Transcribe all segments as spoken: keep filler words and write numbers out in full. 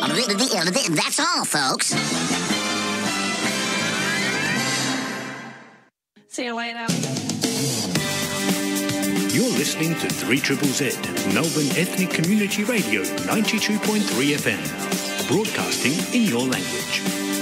That's all, folks. See you later. You're listening to three triple Z, Melbourne Ethnic Community Radio, ninety-two point three F M. Broadcasting in your language.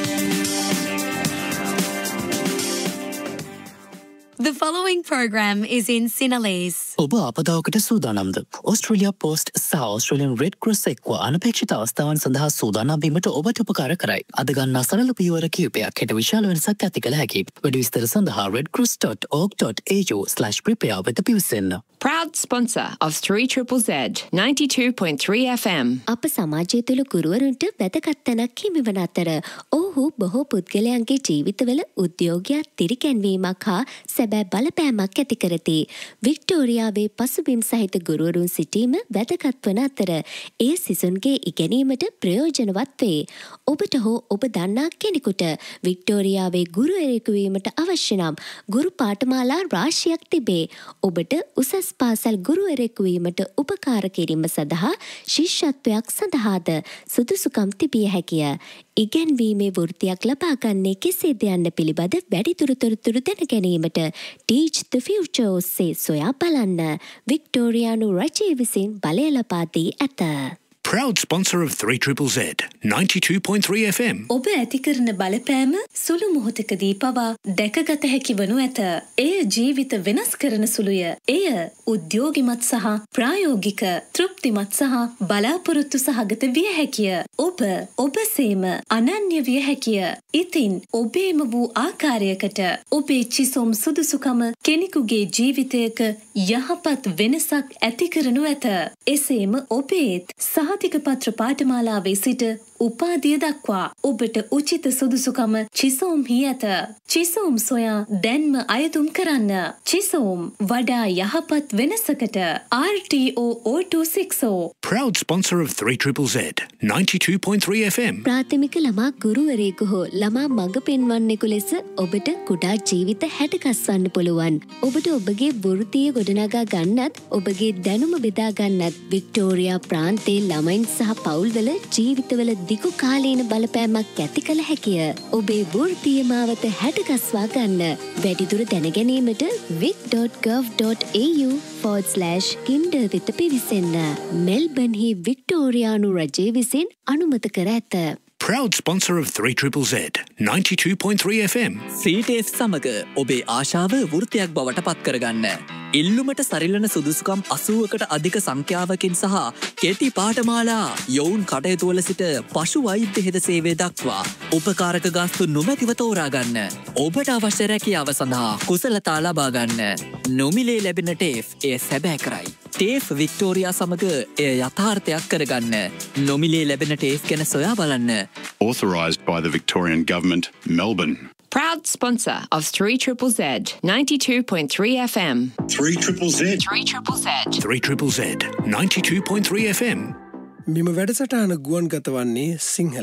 The following program is in Sinhalese. ඔබ ආපදාවකට සූදානම්ද? Australia post සහ Australian red cross එක්ව අනපේක්ෂිත අවස්ථාවන් සඳහා සූදානම් වීමට ඔබට උපකාර කරයි. අද ගන්නා සරල පියවර කිහිපයක් හෙට විශාල වෙනසක් ඇති කළ හැකියි. වැඩි විස්තර සඳහා red cross dot org dot a u slash prepare වෙත පිවිසෙන්න. Proud sponsor of three triple Z, ninety-two point three F M. අප සමාජය තුළ ගුරුවරුන්ට වැදගත් තැනක් හිමිවන අතර ඔවුහු බොහෝ පුද්ගලයන්ගේ ජීවිතවල උද්‍යෝගයක් තිරිකැන්වීමක් හා සැබෑ බලපෑමක් ඇති කරති. වික්ටෝරියාවේ පසුබිම් සහිත ගුරුවරුන් සිටීම වැදගත් වන අතර ඒ සිසුන්ගේ ඉගෙනීමට ප්‍රයෝජනවත් වේ. ඔබට හෝ ඔබ දන්නා කෙනෙකුට වික්ටෝරියාවේ ගුරුවරයෙකු වීමට අවශ්‍ය නම් ගුරු පාඨමාලා රාශියක් තිබේ. ඔබට උසස් පාසල් ගුරුවරයෙකු වීමට උපකාර කිරීම සඳහා ශිෂ්‍යත්වයක් සඳහාද සුදුසුකම් තිබිය හැකිය. ඉගෙන්වීමේ වෘත්තියක් ලබා ගන්නේ කෙසේද යන්න පිළිබඳ වැඩිදුර තොරතුරු දැන ගැනීමට Teach the Future ඔස්සේ සොයා බලන්න. වික්ටෝරියානු රජය විසින් බලය ලබා දී ඇත. Proud sponsor of three triple Z, ninety-two point three F M. ඔබ ඇති කරන බලපෑම සුළු මොහොතකදී පවා දැකගත හැකි වනු ඇත. එය ජීවිත වෙනස් කරන සුළුය. එය උද්‍යෝගිමත් සහ ප්‍රායෝගික, තෘප්තිමත් සහ බලාපොරොත්තු සහගත විය හැකිය. ඔබ ඔබසේම අනන්‍ය විය හැකිය. ඉතින් ඔබේම වූ ආකාරයකට ඔබේ චිසොම් සුදුසුකම කෙනෙකුගේ ජීවිතයක යහපත් වෙනසක් ඇති කරනු ඇත. එසේම ඔබේත් සහතික පත්‍ර පාඨමාලාවේ සිට උපාධිය දක්වා ඔබට උචිත සුදුසුකම චිසෝම්හි ඇත. චිසෝම් සොයා දැන්ම අයදුම් කරන්න. චිසෝම් වඩා යහපත් වෙනසකට. R T O zero two six zero. Proud sponsor of three triple Z, ninety-two point three F M. ප්‍රාථමික ළමා ගුරුවරයෙකු හෝ ළමා මඟ පෙන්වන්නෙකු ලෙස ඔබට කුඩා ජීවිත හැඩගස්වන්න පුළුවන්. ඔබට ඔබගේ වෘත්තිය ගොඩනගා ගන්නත් ඔබගේ දැනුම බෙදා ගන්නත් වික්ටෝරියා ප්‍රාන්තයේ ළමයින් සහ පවුල්වල ජීවිතවල දිගු කාලීන බලපෑමක් ඇති කළ හැකිය. ඔබේ වෘත්තීය මාවත හැඩගස්වා ගන්න. වැඩිදුර දැනගැනීමට vic dot gov dot a u forward slash kinder වෙත පිවිසෙන්න. මෙල්බර්න්හි වික්ටෝරියානු රජය විසින් අනුමත කර ඇත. Proud sponsor of three triple Z, ninety-two point three F M. C T F සමග ඔබේ ආශාව වෘත්තියක් බවට පත් කරගන්න. ඉල්ලුමට සරිලන සුදුසුකම් අසූවකට අධික සංඛ්‍යාවකින් සහ කෙටි පාඨමාලා යොවුන් කටයුතුවල සිට පශු වෛද්‍ය හෙද සේවය දක්වා උපකාරක ගාස්තු නොමැතිව තෝරාගන්න. ඔබට අවශ්‍ය රැකියාව සඳහා කුසලතා ලබා ගන්න. නොමිලේ ලැබෙන ටේෆ් එය සැබෑ කරයි. ටේෆ් වික්ටෝරියා සමග එය යථාර්ථයක් කරගන්න. නොමිලේ ලැබෙන ටේෆ් ගැන සොයා බලන්න. Authorised by the Victorian Government, Melbourne. Proud sponsor of three triple Z, ninety-two point three F M. three triple Z. three triple Z. three triple Z, ninety-two point three F M. මෙම වැඩසටහන ගුවන් ගත වන්නේ සිංහල